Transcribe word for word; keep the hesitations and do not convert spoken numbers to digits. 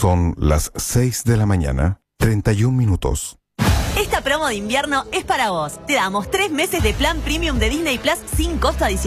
Son las seis de la mañana, treinta y un minutos. Esta promo de invierno es para vos. Te damos tres meses de plan premium de Disney Plus sin costo adicional.